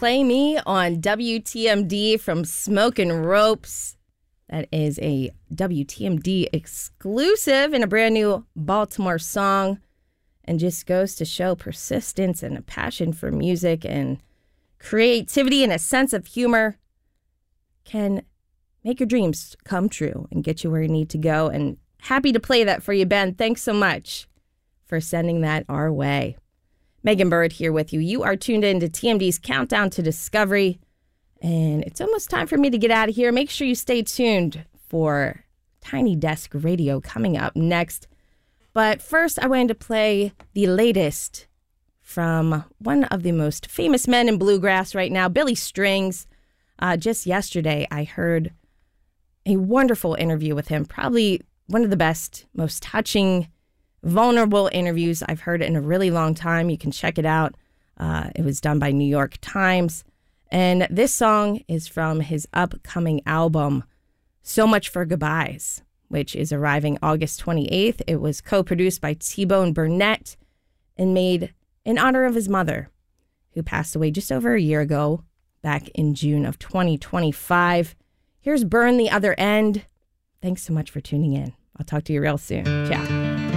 Play Me on WTMD from Smoking Ropes. That is a WTMD exclusive and a brand new Baltimore song, and just goes to show persistence and a passion for music and creativity and a sense of humor can make your dreams come true and get you where you need to go. And happy to play that for you, Ben. Thanks so much for sending that our way. Megan Bird here with you. You are tuned in to TMD's Countdown to Discovery, and it's almost time for me to get out of here. Make sure you stay tuned for Tiny Desk Radio coming up next. But first, I wanted to play the latest from one of the most famous men in bluegrass right now, Billy Strings. Just yesterday, I heard a wonderful interview with him, probably one of the best, most touching, vulnerable interviews I've heard in a really long time. You can check it out. It was done by New York Times. And this song is from his upcoming album, So Much for Goodbyes, which is arriving August 28th. It was co-produced by T-Bone Burnett and made in honor of his mother, who passed away just over a year ago, back in June of 2025. Here's Burn the Other End. Thanks so much for tuning in. I'll talk to you real soon. Ciao.